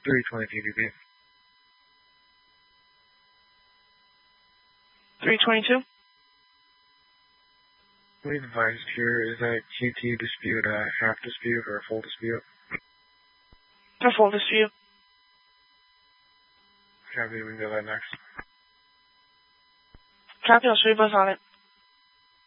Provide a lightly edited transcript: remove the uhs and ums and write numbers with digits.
320 TDP. 322? We advised here, is that QT dispute a half dispute or a full dispute? A full dispute. Copy, we can go that next. Copy, I'll show you buzz on it.